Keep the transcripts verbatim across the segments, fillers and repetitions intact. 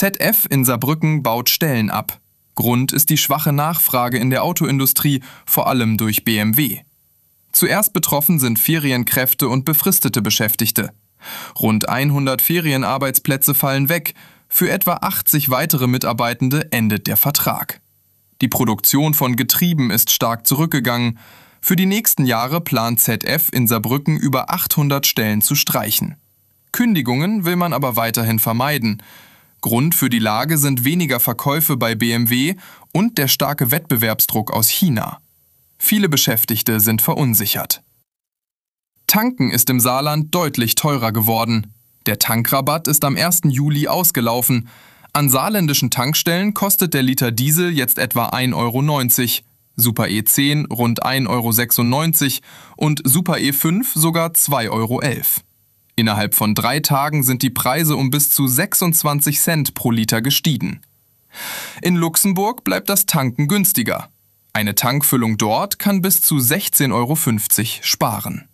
Z F in Saarbrücken baut Stellen ab. Grund ist die schwache Nachfrage in der Autoindustrie, vor allem durch B M W. Zuerst betroffen sind Ferienkräfte und befristete Beschäftigte. Rund hundert Ferienarbeitsplätze fallen weg, für etwa achtzig weitere Mitarbeitende endet der Vertrag. Die Produktion von Getrieben ist stark zurückgegangen. Für die nächsten Jahre plant Z F in Saarbrücken über achthundert Stellen zu streichen. Kündigungen will man aber weiterhin vermeiden. Grund für die Lage sind weniger Verkäufe bei B M W und der starke Wettbewerbsdruck aus China. Viele Beschäftigte sind verunsichert. Tanken ist im Saarland deutlich teurer geworden. Der Tankrabatt ist am ersten Juli ausgelaufen. An saarländischen Tankstellen kostet der Liter Diesel jetzt etwa ein Euro neunzig, Super E zehn rund ein Euro sechsundneunzig und Super E fünf sogar zwei Euro elf. Innerhalb von drei Tagen sind die Preise um bis zu sechsundzwanzig Cent pro Liter gestiegen. In Luxemburg bleibt das Tanken günstiger. Eine Tankfüllung dort kann bis zu sechzehn Euro fünfzig sparen.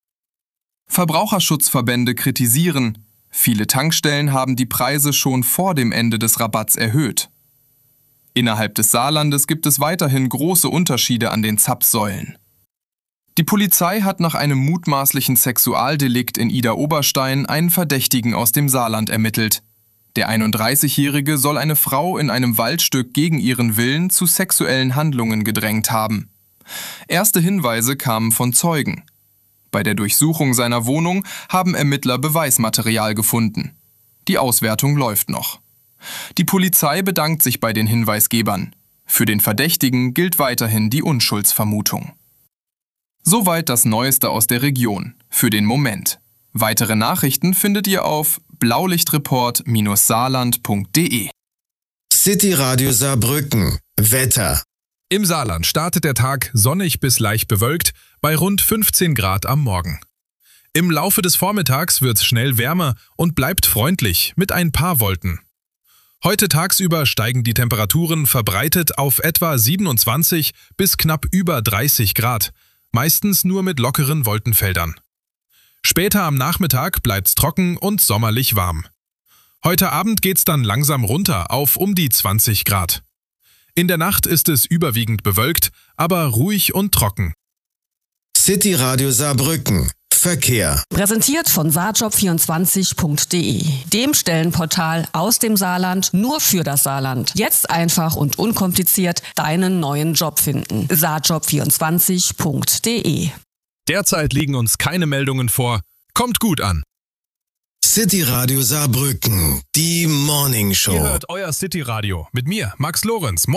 Verbraucherschutzverbände kritisieren, viele Tankstellen haben die Preise schon vor dem Ende des Rabatts erhöht. Innerhalb des Saarlandes gibt es weiterhin große Unterschiede an den Zapfsäulen. Die Polizei hat nach einem mutmaßlichen Sexualdelikt in Idar-Oberstein einen Verdächtigen aus dem Saarland ermittelt. Der einunddreißigjährige soll eine Frau in einem Waldstück gegen ihren Willen zu sexuellen Handlungen gedrängt haben. Erste Hinweise kamen von Zeugen. Bei der Durchsuchung seiner Wohnung haben Ermittler Beweismaterial gefunden. Die Auswertung läuft noch. Die Polizei bedankt sich bei den Hinweisgebern. Für den Verdächtigen gilt weiterhin die Unschuldsvermutung. Soweit das Neueste aus der Region. Für den Moment. Weitere Nachrichten findet ihr auf blaulichtreport Bindestrich saarland Punkt de. City Radio Saarbrücken. Wetter. Im Saarland startet der Tag sonnig bis leicht bewölkt bei rund fünfzehn Grad am Morgen. Im Laufe des Vormittags wird es schnell wärmer und bleibt freundlich mit ein paar Wolken. Heute tagsüber steigen die Temperaturen verbreitet auf etwa siebenundzwanzig bis knapp über dreißig Grad, meistens nur mit lockeren Wolkenfeldern. Später am Nachmittag bleibt's trocken und sommerlich warm. Heute Abend geht's dann langsam runter auf um die zwanzig Grad. In der Nacht ist es überwiegend bewölkt, aber ruhig und trocken. City Radio Saarbrücken. Verkehr. Präsentiert von saarjob vierundzwanzig Punkt de, dem Stellenportal aus dem Saarland nur für das Saarland. Jetzt einfach und unkompliziert deinen neuen Job finden. saarjob vierundzwanzig Punkt de. Derzeit liegen uns keine Meldungen vor. Kommt gut an. City Radio Saarbrücken. Die Morning Show. Ihr hört euer City Radio mit mir, Max Lorenz.